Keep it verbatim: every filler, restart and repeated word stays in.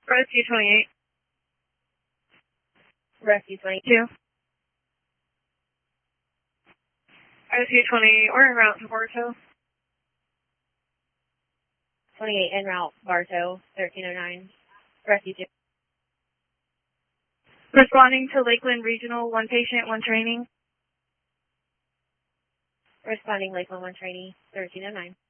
Rescue twenty-eight. Rescue twenty-two. Rescue twenty-eight, we're en route to Bartow. twenty-eight en route, Bartow, thirteen oh nine. Rescue two. Responding to Lakeland Regional, one patient, one training. Responding Lakeland one trainee, thirteen oh nine.